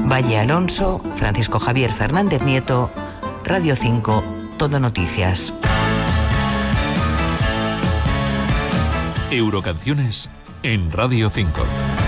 Valle Alonso, Francisco Javier Fernández Nieto, Radio 5, Todo Noticias. Eurocanciones en Radio 5.